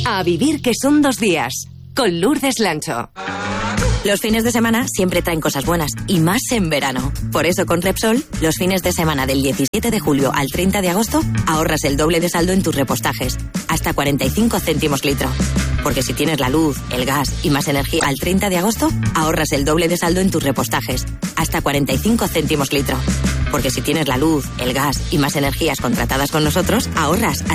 A vivir que son 2 días. Con Lourdes Lancho. Los fines de semana siempre traen cosas buenas, y más en verano. Por eso con Repsol, los fines de semana del 17 de julio al 30 de agosto, ahorras el doble de saldo en tus repostajes, hasta 45 céntimos litro. Porque si tienes la luz, el gas y más energía al 30 de agosto, ahorras el doble de saldo en tus repostajes, hasta 45 céntimos litro. Porque si tienes la luz, el gas y más energías contratadas con nosotros, ahorras